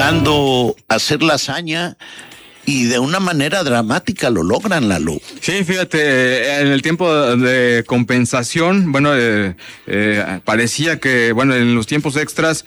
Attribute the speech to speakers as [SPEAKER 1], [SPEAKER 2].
[SPEAKER 1] buscando hacer la hazaña y de una manera dramática lo logran, Lalo.
[SPEAKER 2] Sí, fíjate, en el tiempo de compensación, bueno, parecía que, bueno, en los tiempos extras